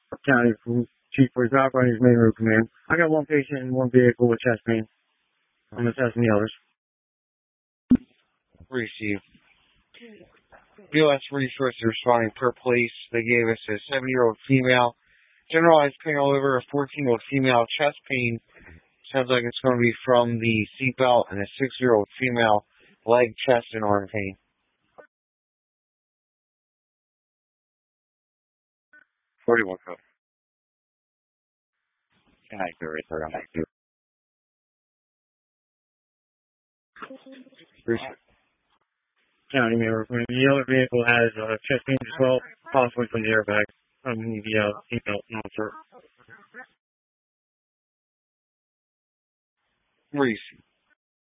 County Chief Police Operations Main Road Command. I got one patient and one vehicle with chest pain. I'm assessing the others. Received. BLS resources responding per police. They gave us a 70-year-old female. Generalized pain all over, a 14-year-old female. Chest pain. Sounds like it's going to be from the seatbelt, and a 6-year-old female. Leg, chest, and arm pain. 41 code. Can I do it around that? County Main Road Command. The other vehicle has chest pain as well, possibly from the airbag. The seatbelt, not sure. Received.